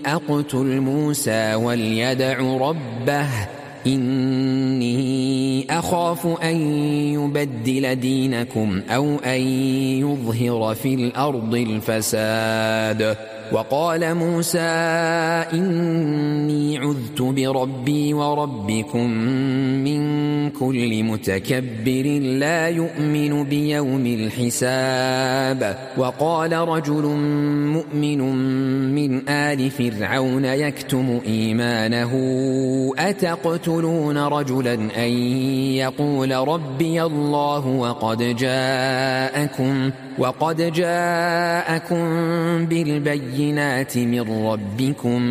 أقتل موسى وليدع ربه إني أخاف أن يبدل دينكم أو أن يظهر في الأرض الفساد. وقال موسى إني عذت بربي وربكم من كل متكبر لا يؤمن بيوم الحساب. وقال رجل مؤمن من آل فرعون يكتم إيمانه أتقتلون رجلا أن يقول ربي الله وقد جاءكم بالبينات من ربكم